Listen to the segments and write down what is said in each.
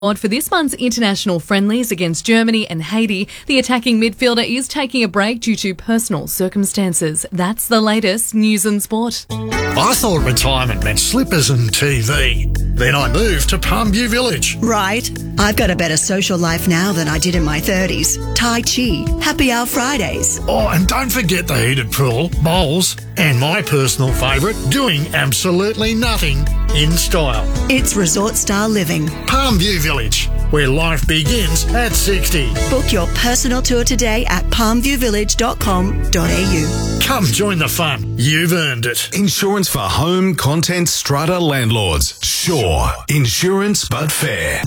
For this month's international friendlies against Germany and Haiti, the attacking midfielder is taking a break due to personal circumstances. That's the latest news and sport. I thought retirement meant slippers and TV. Then I moved to Palmview Village. Right. I've got a better social life now than I did in my 30s. Tai Chi, happy hour Fridays. Oh, and don't forget the heated pool, bowls, and my personal favourite, doing absolutely nothing in style. It's resort style living. Palmview Village, where life begins at 60. Book your personal tour today at palmviewvillage.com.au. Come join the fun. You've earned it. Insurance for home, content, strata landlords. Sure. Insurance but fair.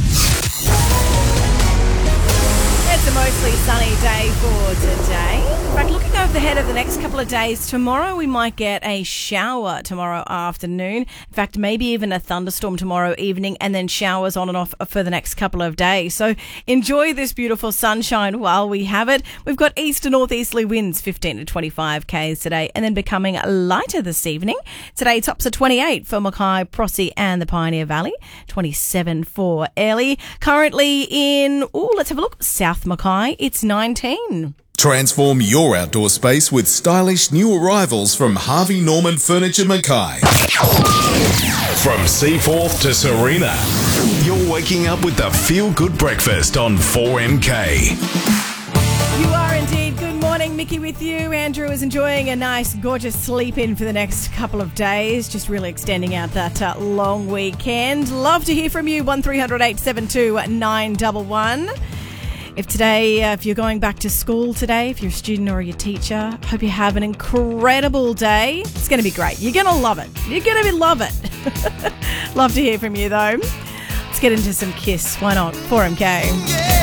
It's a mostly sunny day for today. In fact, looking over the head of the next couple of days, tomorrow we might get a shower tomorrow afternoon. In fact, maybe even a thunderstorm tomorrow evening, and then showers on and off for the next couple of days. So enjoy this beautiful sunshine while we have it. We've got east to northeasterly winds, 15 to 25 k's today, and then becoming lighter this evening. Today tops are 28 for Mackay, Prossie and the Pioneer Valley, 27 for Airlie. Currently in, let's have a look, South Mackay, it's 19. Transform your outdoor space with stylish new arrivals from Harvey Norman Furniture Mackay. From Seaforth to Serena, you're waking up with the feel-good breakfast on 4MK. You are indeed. Good morning, Mickey with you. Andrew is enjoying a nice, gorgeous sleep in for the next couple of days. Just really extending out that long weekend. Love to hear from you. 1300 872 911. If you're going back to school today, if you're a student or you're a teacher, hope you have an incredible day. It's going to be great. You're going to love it. You're going to love it. Love to hear from you, though. Let's get into some Kiss. Why not? 4MK.